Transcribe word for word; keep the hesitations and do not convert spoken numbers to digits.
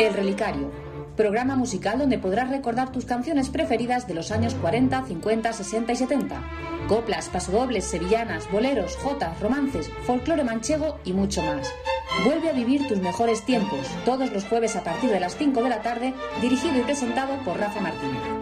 El Relicario, programa musical donde podrás recordar tus canciones preferidas de los años cuarenta, cincuenta, sesenta y setenta. Coplas, pasodobles, sevillanas, boleros, jotas, romances, folclore manchego y mucho más. Vuelve a vivir tus mejores tiempos, todos los jueves a partir de las cinco de la tarde, dirigido y presentado por Rafa Martínez.